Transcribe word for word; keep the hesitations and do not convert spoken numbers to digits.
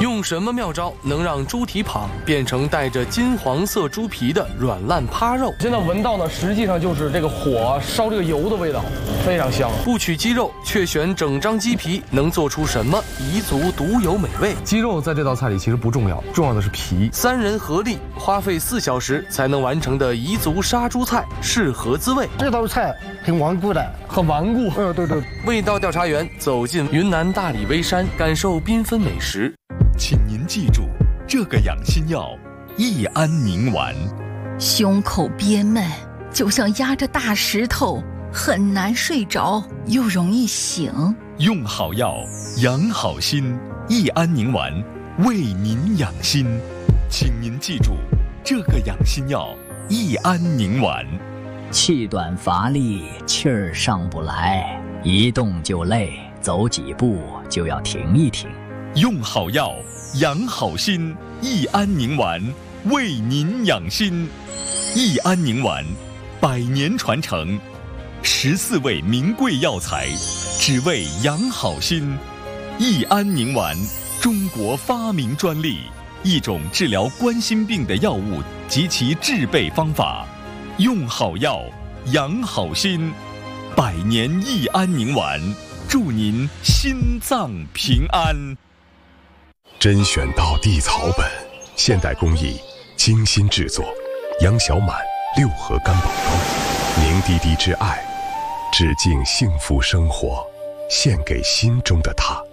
用什么妙招能让猪蹄膀变成带着金黄色猪皮的软烂趴肉？ 现在闻到呢，实际上就是这个火烧这个油的味道，非常香。 不取鸡肉，却选整张鸡皮，能做出什么彝族独有美味？ 鸡肉在这道菜里其实不重要，重要的是皮。 三人合力花费四小时才能完成的彝族杀猪菜是何滋味？ 这道菜很顽固的， 很顽固。 嗯，对对。 味道调查员走进云南大理微山，感受缤纷美食。 请您记住这个养心药益安宁丸。 胸口憋闷，就像压着大石头，很难睡着，又容易醒。 用好药养好心，益安宁丸为您养心。请您记住这个养心药益安宁丸。 气短乏力，气儿上不来，一动就累，走几步就要停一停。 用好药养好心，益安宁丸为您养心。益安宁丸百年传承，十四味名贵药材，只为养好心。益安宁丸，中国发明专利，一种治疗冠心病的药物及其制备方法。用好药养好心，百年益安宁丸，祝您心脏平安。 甄选到地草本，现代工艺，精心制作。杨小满六合干宝膏，凝滴滴之爱，致敬幸福生活，献给心中的他。